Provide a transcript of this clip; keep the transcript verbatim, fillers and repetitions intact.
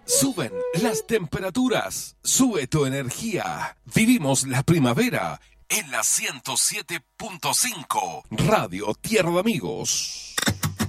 Suben las temperaturas, sube tu energía. Vivimos la primavera en la ciento siete punto cinco Radio Tierra de Amigos.